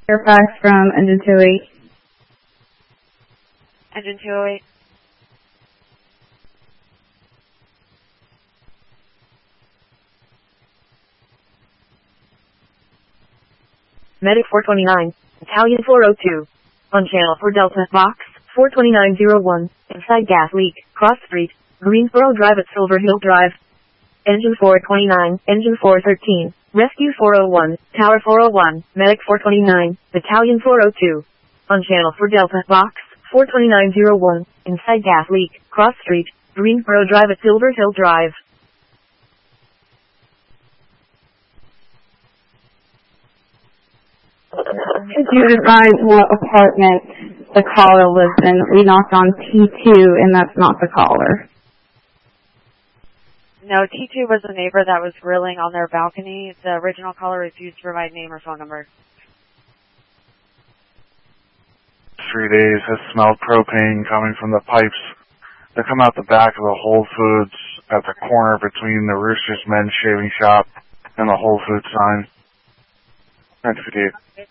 Fairfax from Engine 208. Engine 208. Medic 429, Battalion 402. On channel 4 Delta, box 42901, inside gas leak, cross street, Greensboro Drive at Silver Hill Drive. Engine 429, Engine 413, Rescue 401, Tower 401, Medic 429, Battalion 402. On channel 4 Delta, box 42901, inside gas leak, cross street, Greensboro Drive at Silver Hill Drive. Could you advise what apartment the caller lives in? We knocked on T2 and that's not the caller. No, T2 was the neighbor that was grilling on their balcony. The original caller refused to provide name or phone number. 3 days has smelled propane coming from the pipes that come out the back of the Whole Foods at the corner between the Rooster's Men's Shaving Shop and the Whole Foods sign. 958.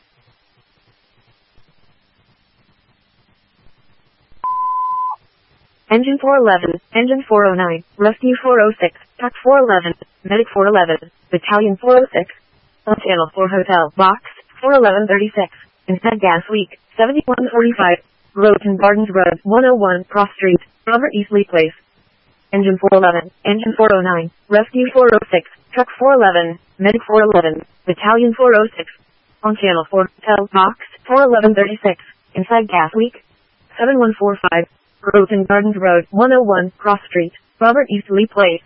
Engine 411, Engine 409, Rescue 406, TUC 411, Medic 411, Battalion 406. On channel 4 Hotel, box 41136, inside gas leak, 7145, Groton Gardens Road, 101, Cross Street, Robert Eastley Place. Engine 411, Engine 409, Rescue 406, TUC 411, Medic 411, Battalion 406. On channel 4 Hotel, box 41136, inside gas leak, 7145, Groton Gardens Road, 101, Cross Street, Robert Eastley Place.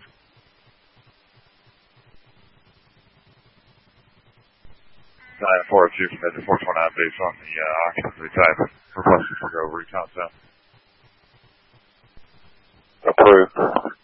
Nine 402 from Engine 429 based on the occupancy type. Requesting for go route countdown. Approved.